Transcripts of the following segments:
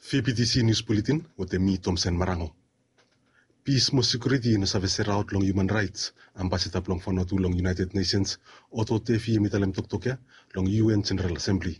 VPTC News Bulletin with me Thompson Marango. Peace mo security na sa veseraut long human rights ambassador long Vanuatu long United Nations oto tefi mitalem toktokia long UN General Assembly.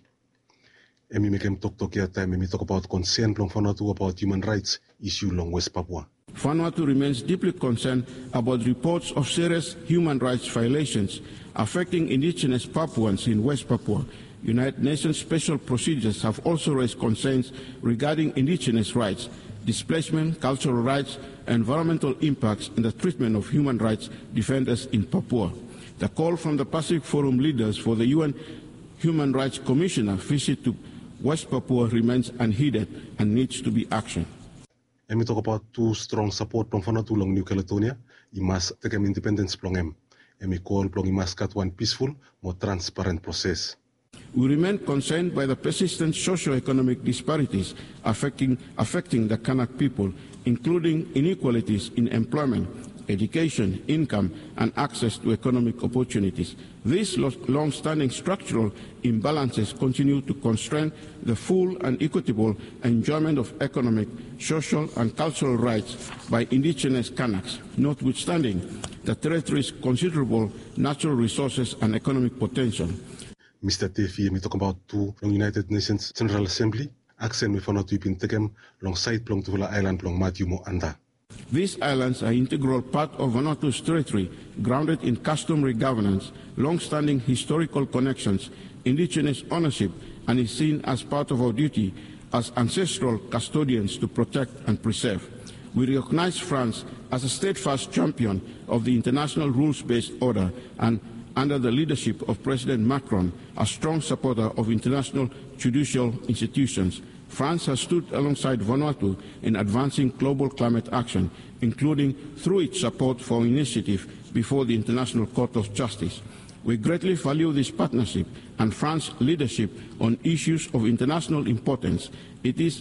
Emi mekem toktokia time emi talk about concern long Vanuatu about human rights issue long West Papua. Vanuatu remains deeply concerned about reports of serious human rights violations affecting indigenous Papuans in West Papua. United Nations special procedures have also raised concerns regarding indigenous rights, displacement, cultural rights, and environmental impacts in the treatment of human rights defenders in Papua. The call from the Pacific Forum leaders for the UN Human Rights Commissioner visit to West Papua remains unheeded and needs to be actioned. And we talk about two strong support from Vanuatu long New Caledonia, it must take independence from them. And we call from it must cut one peaceful, more transparent process. We remain concerned by the persistent socio-economic disparities affecting the Kanak people, including inequalities in employment, education, income, and access to economic opportunities. These long-standing structural imbalances continue to constrain the full and equitable enjoyment of economic, social, and cultural rights by indigenous Kanaks, notwithstanding the territory's considerable natural resources and economic potential. Mr. Tefi, we talk about two long United Nations General Assembly, action with Vanuatu in Tekem, long side plong Tuvula Island, long Matiumo Anda. These islands are integral part of Vanuatu's territory, grounded in customary governance, long-standing historical connections, indigenous ownership, and is seen as part of our duty as ancestral custodians to protect and preserve. We recognize France as a steadfast champion of the international rules-based order and, under the leadership of President Macron, a strong supporter of international judicial institutions. France has stood alongside Vanuatu in advancing global climate action, including through its support for initiative before the International Court of Justice. We greatly value this partnership and France's leadership on issues of international importance. It is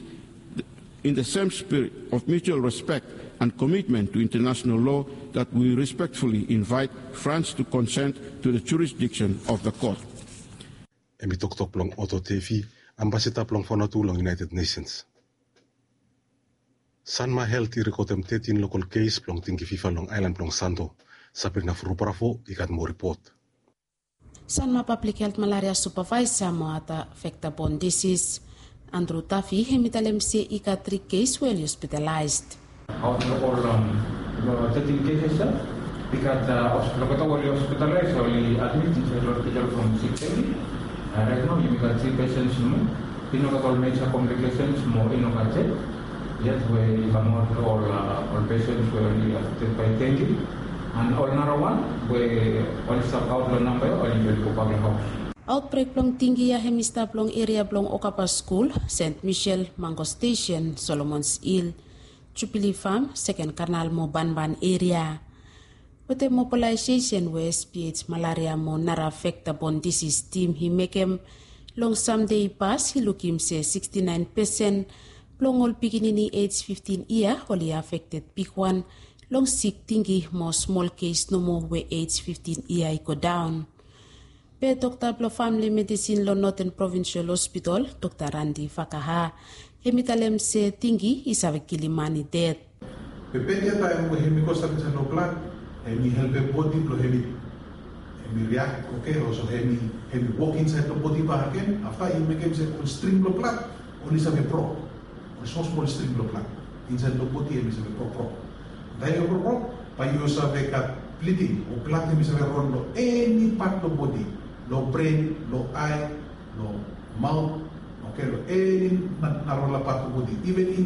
in the same spirit of mutual respect and commitment to international law that we respectfully invite France to consent to the jurisdiction of the court. And we talk long Otto Tefi, Ambassador plong Vanuatu long United Nations. Sanma Healthy rekotem 13 local case plong tinggi FIFA long Island plong Santo. Sabrina Fruparafo ikat mo report. Sanma Public Health Malaria Supervisor moata vector-borne disease. Andrew Tafi hemitalem se ikat 3 case well hospitalized. Out of all 13 cases, because hospitalized only admitted to the hospital from 6 days. Right now, you got 3 patients more. You know, all major complications more in Okache. Yet, we have all patients were only affected by dengue. And all another one, we all sub out the number, or you will go back in house. Outbreak plong tinggi ya hemista plong area plong Okapa School, St. Michel, Mango Station, Solomon's Hill, Jubilee Farm, Second Canal mo Banban area. With the mobilization West PH malaria mo nara vector-borne disease team he make him long someday pass he look him say 69% plong all beginning age 15 year only affected big one long sick tinggi more small case no more where age 15 year go down. Pe Dr. Blo Family Medicine lo Northern Provincial Hospital, Dr. Randy Fakaha, hemitalem se tinggi isawe kilimani dead. Pepedia tayo mo hemiko sa no plan, hemi help the body lo hemi react okay, also hemi walk inside the body pa again, after you make him say string lo plan, only sa pro, so small string lo plan, inside the body hemi sa pro. Dahil pro, pa you sa kat bleeding, o plan hemi sa rondo any part of body. No brain, no eye, no mouth, okay, no any narola part of body, even in